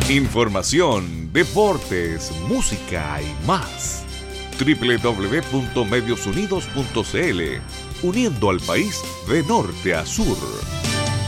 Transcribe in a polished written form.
Información, deportes, música y más. www.mediosunidos.cl, uniendo al país de norte a sur.